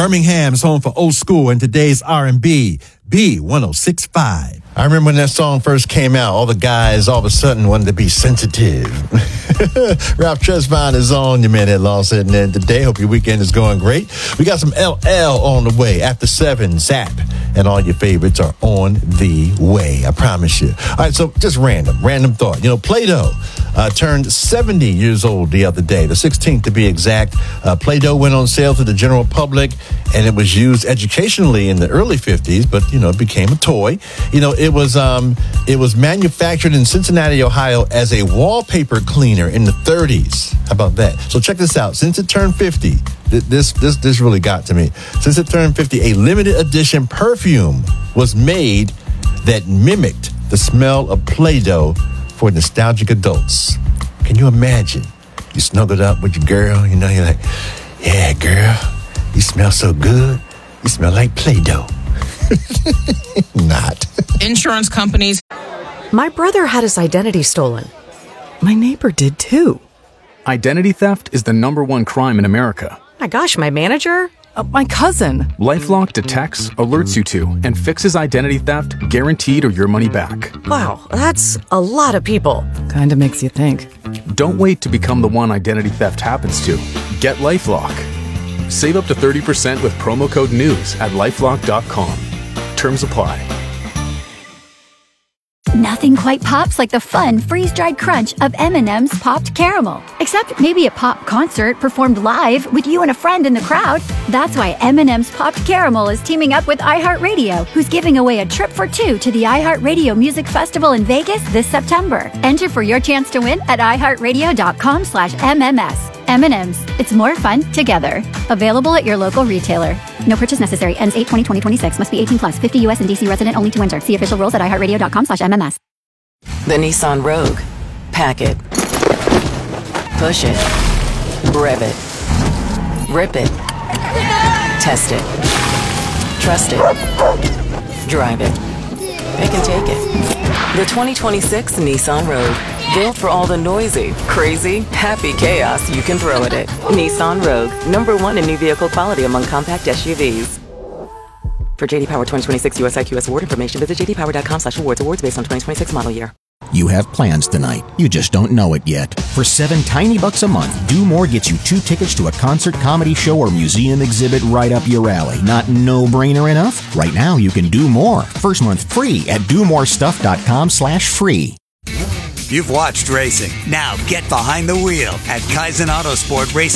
Birmingham's home for old school and today's R&B, B1065. I remember when that song first came out, all the guys all of a sudden wanted to be sensitive. Ralph Tresvant is on, your man Ed Lawson, and today, hope your weekend is going great. We got some LL on the way. After 7, Zap, and all your favorites are on the way, I promise you. All right, so just random thought. You know, Play-Doh turned 70 years old the other day, the 16th to be exact. Play-Doh went on sale to the general public, and it was used educationally in the early 50s, but, you know, it became a toy. You know, it was manufactured in Cincinnati, Ohio as a wallpaper cleaner in the 30s. How about that? So check this out. Since it turned 50, this really got to me. Since it turned 50, a limited edition perfume was made that mimicked the smell of Play-Doh for nostalgic adults. Can you imagine? You snuggled up with your girl, you know, you're like, yeah, girl, you smell so good. You smell like Play-Doh. Not. Insurance companies. My brother had his identity stolen. My neighbor did too. Identity theft is the #1 crime in America. My gosh, my manager? My cousin. LifeLock detects, alerts you to, and fixes identity theft guaranteed or your money back. Wow, that's a lot of people. Kinda makes you think. Don't wait to become the one identity theft happens to. Get LifeLock. Save up to 30% with promo code NEWS at LifeLock.com. Terms apply. Nothing quite pops like the fun freeze-dried crunch of M&M's Popped Caramel. Except maybe a pop concert performed live with you and a friend in the crowd. That's why M&M's Popped Caramel is teaming up with iHeartRadio, who's giving away a trip for 2 to the iHeartRadio Music Festival in Vegas this September. Enter for your chance to win at iHeartRadio.com/MMS. M&M's. It's more fun together. Available at your local retailer. No purchase necessary. Ends 8/20/2026. Must be 18 plus. 50 U.S. and D.C. resident only to enter. See official rules at iHeartRadio.com/MMS. The Nissan Rogue. Pack it. Push it. Rev it. Rip it. Test it. Trust it. Drive it. Pick and take it. The 2026 Nissan Rogue. Built for all the noisy, crazy, happy chaos you can throw at it. Nissan Rogue. #1 in new vehicle quality among compact SUVs. For J.D. Power 2026 US IQS award information, visit jdpower.com/awards. Awards based on 2026 model year. You have plans tonight. You just don't know it yet. For $7 tiny bucks a month, Do More gets you 2 tickets to a concert, comedy show, or museum exhibit right up your alley. Not no-brainer enough? Right now, you can do more. First month free at domorestuff.com/free. You've watched racing. Now get behind the wheel at Kaizen Autosport Racing.